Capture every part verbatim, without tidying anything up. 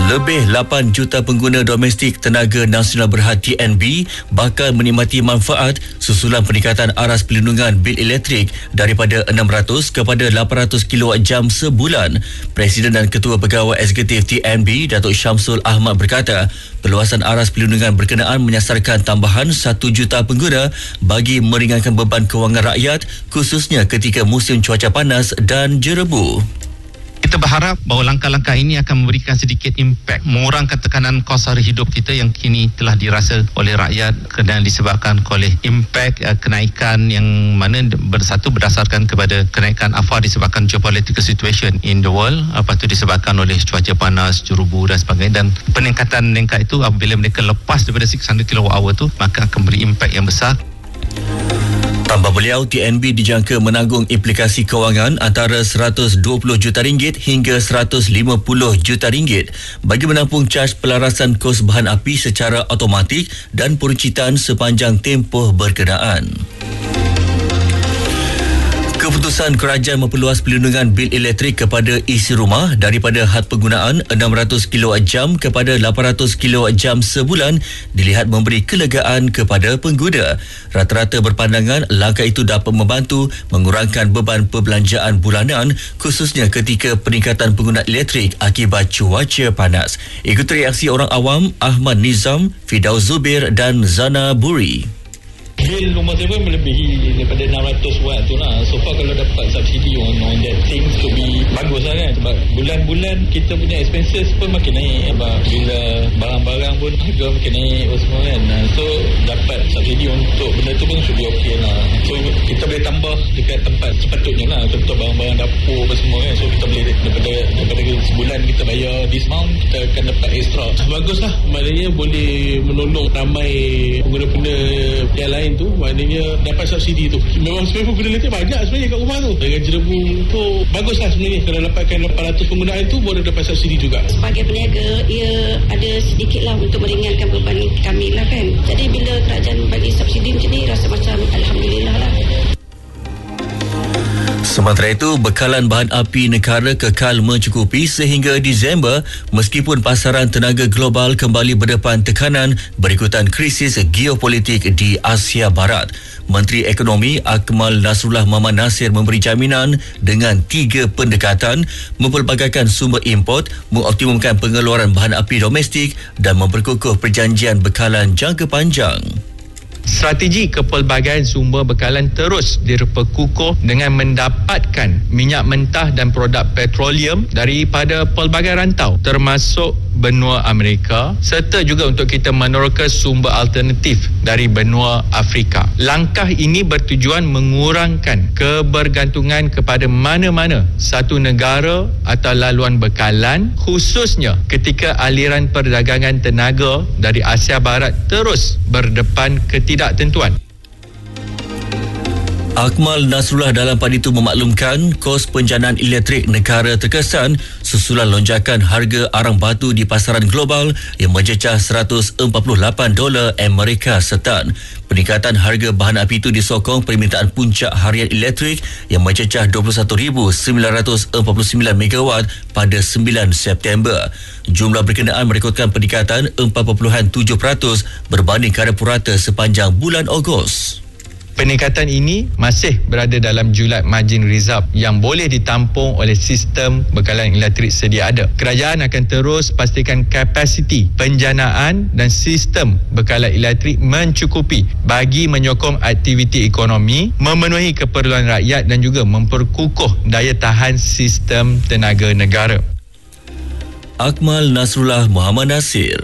Lebih lapan juta pengguna domestik Tenaga Nasional Berhad T N B bakal menikmati manfaat susulan peningkatan aras pelindungan bil elektrik daripada enam ratus kepada lapan ratus kilowatt jam sebulan. Presiden dan Ketua Pegawai Eksekutif T N B, Datuk Syamsul Ahmad berkata, perluasan aras pelindungan berkenaan menyasarkan tambahan satu juta pengguna bagi meringankan beban kewangan rakyat, khususnya ketika musim cuaca panas dan jerebu. Kita berharap bahawa langkah-langkah ini akan memberikan sedikit impak, mengurangkan tekanan kos sara hidup kita yang kini telah dirasa oleh rakyat dan disebabkan oleh impak uh, kenaikan yang mana bersatu berdasarkan kepada kenaikan A F A disebabkan geopolitical situation in the world, lepas itu disebabkan oleh cuaca panas, jerubu dan sebagainya, dan peningkatan tingkat itu apabila mereka lepas daripada enam ratus kilowatt hour tu, maka akan beri impak yang besar. Tambah beliau, T N B dijangka menanggung implikasi kewangan antara seratus dua puluh juta ringgit hingga seratus lima puluh juta ringgit bagi menampung caj pelarasan kos bahan api secara automatik dan peruncitan sepanjang tempoh berkenaan. Keputusan kerajaan memperluas pelindungan bil elektrik kepada isi rumah daripada had penggunaan enam ratus kilowatt jam kepada lapan ratus kilowatt jam sebulan dilihat memberi kelegaan kepada pengguna. Rata-rata berpandangan langkah itu dapat membantu mengurangkan beban perbelanjaan bulanan, khususnya ketika peningkatan pengguna elektrik akibat cuaca panas. Ikuti reaksi orang awam Ahmad Nizam, Fidaus Zubir dan Zana Buri. Bil rumah saya pun melebihi daripada enam ratus watt tu lah. So far kalau dapat subsidi on, on that things to be bagus lah kan. Sebab bulan-bulan kita punya expenses pun makin naik. Sebab bila barang-barang pun harga makin naik semua kan. So dapat subsidi untuk benda tu pun should be okay lah. So kita boleh tambah dekat tempat sepatutnya lah. Contoh barang-barang dapur apa semua kan. So kita boleh daripada, daripada sebulan kita bayar discount, kita akan dapat extra. Bagus lah. Maknanya boleh menolong ramai pengguna-pengguna yang lain tu, maknanya dapat subsidi tu. Memang sebenarnya pengguna elektrik banyak sebenarnya kat rumah tu. Dengan jerebu tu baguslah sebenarnya. Kalau dapatkan lapan ratus penggunaan tu boleh dapat subsidi juga. Sebagai peniaga, ia ada sedikit lah untuk meringankan beban kami lah kan. Jadi bila kerajaan bagi subsidi macam ni, rasa macam Alhamdulillah lah. Sementara itu, bekalan bahan api negara kekal mencukupi sehingga Disember meskipun pasaran tenaga global kembali berdepan tekanan berikutan krisis geopolitik di Asia Barat. Menteri Ekonomi Akmal Nasrullah Muhammad Nasir memberi jaminan dengan tiga pendekatan: mempelbagaikan sumber import, mengoptimumkan pengeluaran bahan api domestik dan memperkukuh perjanjian bekalan jangka panjang. Strategi kepelbagaian sumber bekalan terus diperkukuh dengan mendapatkan minyak mentah dan produk petroleum daripada pelbagai rantau termasuk benua Amerika, serta juga untuk kita meneroka sumber alternatif dari benua Afrika. Langkah ini bertujuan mengurangkan kebergantungan kepada mana-mana satu negara atau laluan bekalan, khususnya ketika aliran perdagangan tenaga dari Asia Barat terus berdepan ketidaktentuan. Akmal Nasrullah dalam pada itu memaklumkan kos penjanaan elektrik negara terkesan susulan lonjakan harga arang batu di pasaran global yang mencecah seratus empat puluh lapan dolar Amerika Syarikat. Peningkatan harga bahan api itu disokong permintaan puncak harian elektrik yang mencecah dua puluh satu ribu sembilan ratus empat puluh sembilan megawatt pada sembilan September. Jumlah berkenaan merekodkan peningkatan empat puluh tujuh peratus berbanding kadar purata sepanjang bulan Ogos. Peningkatan ini masih berada dalam julat margin reserve yang boleh ditampung oleh sistem bekalan elektrik sedia ada. Kerajaan akan terus pastikan kapasiti penjanaan dan sistem bekalan elektrik mencukupi bagi menyokong aktiviti ekonomi, memenuhi keperluan rakyat dan juga memperkukuh daya tahan sistem tenaga negara. Akmal Nasrullah Muhammad Nasir.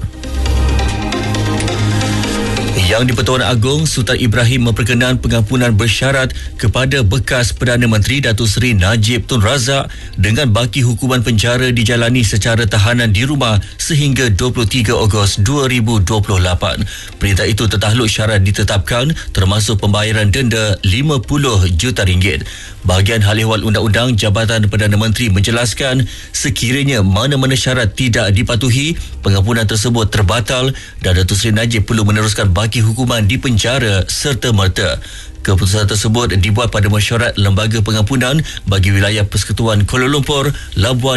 Yang di-Pertuan Agong, Sultan Ibrahim memperkenan pengampunan bersyarat kepada bekas Perdana Menteri Datuk Seri Najib Tun Razak dengan baki hukuman penjara dijalani secara tahanan di rumah sehingga dua puluh tiga Ogos dua ribu dua puluh lapan. Perintah itu tertakluk syarat ditetapkan termasuk pembayaran denda lima puluh juta ringgit. Bahagian Hal Ehwal Undang-Undang Jabatan Perdana Menteri menjelaskan sekiranya mana-mana syarat tidak dipatuhi, pengampunan tersebut terbatal dan Datuk Seri Najib perlu meneruskan baki hukuman di penjara serta-merta. Keputusan tersebut dibuat pada mesyuarat Lembaga Pengampunan bagi wilayah Persekutuan Kuala Lumpur, Labuan